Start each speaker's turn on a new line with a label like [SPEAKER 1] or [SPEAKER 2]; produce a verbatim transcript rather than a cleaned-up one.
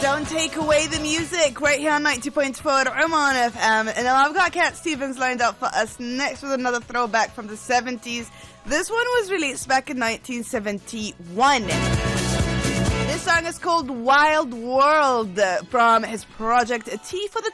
[SPEAKER 1] Don't take away the music right here on ninety point four Oman F M. And now I've got Cat Stevens lined up for us next with another throwback from the seventies. This one was released back in nineteen seventy-one. This song is called Wild World from his project T for the